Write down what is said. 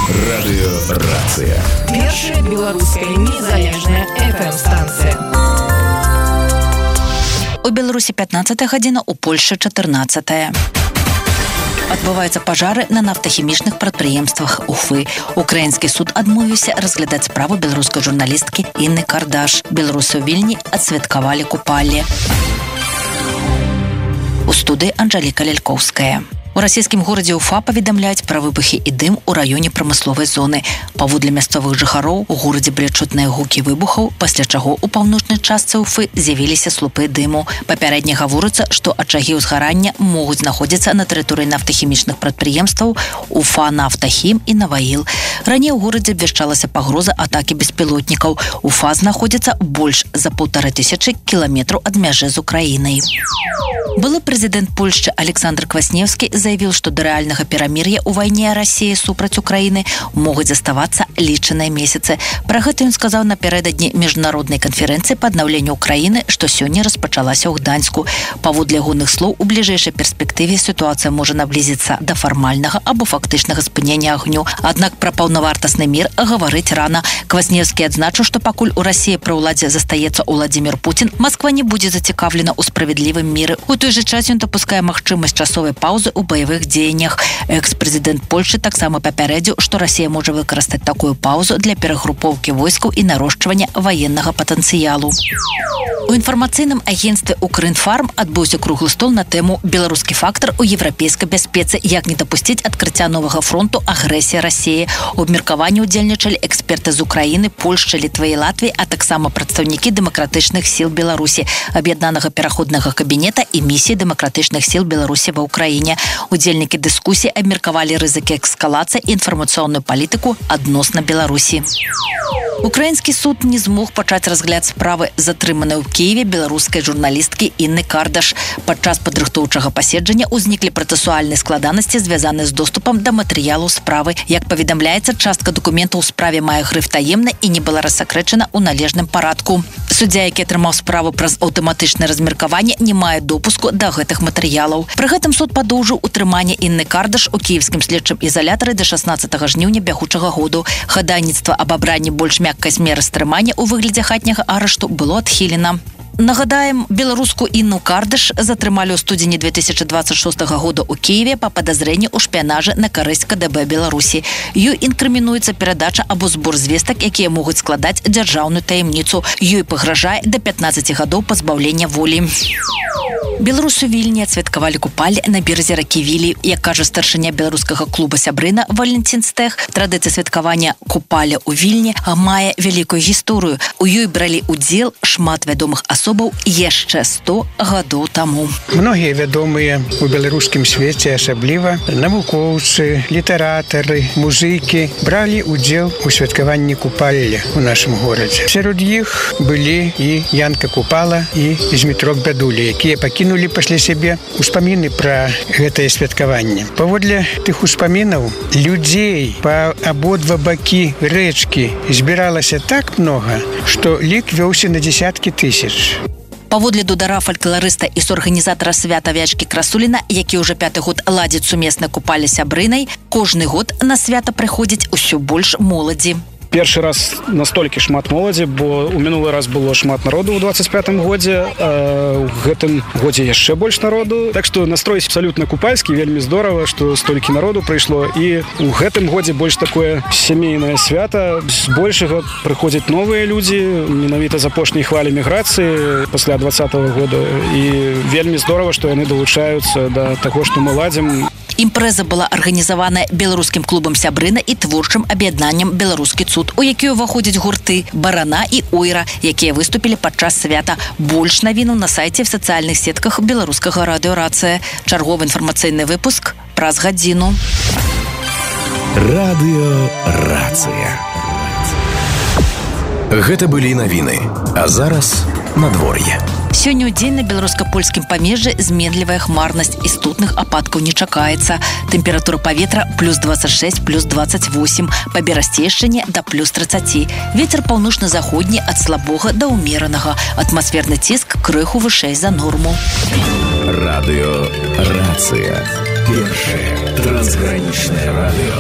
Радыёрацыя. Першая беларуская незалежная FM-станцыя. У Беларусі 15 гадзіна, у Польшчы 14. Адбываюцца пажары на нафтахімічных прадпрыемствах Уфы. Украінскі суд адмовіўся разглядаць справу беларускай журналісткі Інны Кардаш. Беларусы ў Вільні адсвяткавалі купалле. У студыі Анжэліка Лялькоўская. У расійскім горадзе Уфа паведамляюць пра выбухі і дым у раёне прамысловай зоны. Паводле мясцовых жыхароў, у горадзе былі чутныя гукі выбухаў, пасля чаго ў паўночнай частцы Уфы з'явіліся слупы дыму. Папярэдне гаворыцца, што ачагі ўзгарання могуць знаходзіцца на тэрыторыі нафтахімічных прадпрыемстваў Уфа Нафтахім і Наваіл. Раней у горадзе абвяшчалася пагроза атакі беспілотнікаў. Уфа знаходзіцца больш за 1500 кіламетраў ад мяжы з Украінай. Былы прэзідэнт Польшчы Александр Квасневскі заявіў, што да рэальнага перамір'я ў вайне Расіі супраць Украіны могуць заставацца лічаныя месяцы. Пра гэта ён сказаў напярэдадні міжнароднай канферэнцыі па аднаўленню Украіны, што сёння распачалася ў Гданьску. Паводле ягоных слоў, у бліжэйшай перспектыве сітуацыя можа наблізіцца да фармальнага або фактычнага спынення агню. Аднак пра паўнавартасны мір гаварыць рана. Квасневскі адзначыў, што пакуль у Расіі пры ўладзе застаецца Уладзімір Пуцін, Масква не будзе зацікаўлена ў справядлівым міры. У той жа час ён дапускае магчымасць часовай паўзы ў баявых дзеяннях. Экс-прэзідэнт Польшчы таксама папярэдзіў, што Расія можа выкарыстаць такую паўзу для перагрупоўкі войскаў і нарошчвання ваеннага патэнцыялу. У інфармацыйным агенцтве «Укрінфарм» адбыўся круглы стол на тэму «Беларускі фактар у еўрапейскай бяспецы. Як не дапусціць адкрыцця новага фронту агрэсіі Расіі». У абмеркаванні ўдзельнічалі эксперты з Украіны, Польшчы, Літвы і Латвіі, а таксама прадстаўнікі дэмакратычных сіл Беларусі, аб'яднанага пераходнага кабінета і місіі дэмакратычных сіл Беларусі ва Ўкраіне. Удзельнікі дыскусіі абмеркавалі рызыкі эскалацыі і інфармацыйную палітыку адносна Беларусі. Украінскі суд не змог пачаць разгляд справы затрыманай у Кіеве беларускай журналісткі Інны Кардаш. Падчас падрыхтоўчага паседжання ўзніклі працэсуальныя складанасці, звязаныя з доступам да матэрыялу справы. Як паведамляецца, частка дакументаў у справе мае грыф таемна і не была рассакрэчана ў належным парадку. Суддзя, які атрымаў справу праз аўтаматычнае размеркаванне, не мае допуску да гэтых матэрыялаў. Пры гэтым суд падоўжыў утрыманне Інны Кардаш у кіевскім следчым ізалятары да 16 жніўня бягучага году. Хадайніцтва аб абранні больш мяккай меры стрымання ў выглядзе хатняга арышту было адхілена. Нагадаем, беларуску Інну Кардаш затрымалі ў студзені 2026 года ў Кіеве па падазрэнні ў шпіянажы на карысць КДБ Беларусі. Ёй інкрымінуецца перадача або збор звестак, якія могуць складаць дзяржаўную таямніцу. Ёй пагражае да 15 гадоў пазбаўлення волі. Беларусы Вільні адсвяткавалі купалле на беразе ракі Вілі. Як кажа старшыня беларускага клуба «Сябрына» Валентин Стэх, традыцыя святкавання купалля ў Вільні мае вялікую гісторыю. У ёй бралі ўдзел шмат вядомых асобаў яшчэ 100 гадоў таму. Многія вядомыя у беларускім свеце, асабліва навукоўцы, літаратары, музыкі бралі ўдзел у святкаванні купалля ў нашым горадзе. Сярод іх былі і Янка Купала, і Змітрок Бядуля, якія пакінулі пасля сябе успаміны пра гэтае святкаванне. Паводле тых успамінаў людзей па абодва бакі рэчкі збіралася так многа, што лік вёўся на дзесяткі тысяч. Паводле дудара фалькларыста і суарганізатара свята Вячкі Красуліна, які ўжо 5-й год ладзіць сумесна купалле Сябрынай, кожны год на свята прыходзіць усё больш моладзі. Першы раз настолькі шмат моладзі, бо ў мінулы раз было шмат народу ў 25-м годзе, а ў гэтым годзе яшчэ больш народу. Так што настрой абсалютна купальскі, вельмі здорава, што столькі народу прыйшло. І ў гэтым годзе больш такое сямейнае свята. З большага прыходзяць новыя людзі, менавіта з апошняй хвалі міграцыі пасля 20-го года. І вельмі здорава, што яны далучаюцца да таго, што мы ладзім. Імпрэза была арганізаваная беларускім клубам «Сябрына» і творчым аб'яднаннем «Беларускі цуд», у які ўваходзяць гурты «Барана» і «Ойра», якія выступілі падчас свята. Больш навінаў на сайце в сацыяльных сетках беларускага радыёрацыя. Чарговы інфармацыйны выпуск праз гадзіну. Радыёрацыя. Гэта былі навіны. А зараз надвор'е. Сёння ў дзень на беларуска-польскім памежжы зменлівая хмарнасць, істотных ападкаў не чакаецца. Тэмпература паветра плюс 26, плюс 28, па Берасцейшчыне да плюс 30. Вецер паўночна-заходні ад слабога да ўмеранага. Атмасферны ціск крыху вышэй за норму. Радыёрацыя. Першае трансгранічнае радыё.